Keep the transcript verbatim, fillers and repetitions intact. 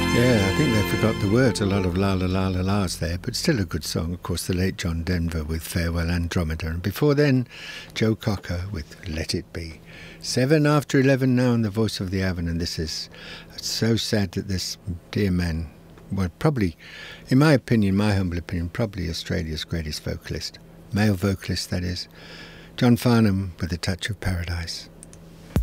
Yeah, I think they forgot the words, a lot of la la la la la's there, but still a good song. Of course, the late John Denver with Farewell Andromeda, and before then, Joe Cocker with Let It Be. Seven after eleven now in the Voice of the Avon, and this is so sad that this dear man, well, probably, in my opinion, my humble opinion, probably Australia's greatest vocalist, male vocalist that is, John Farnham with A Touch of Paradise.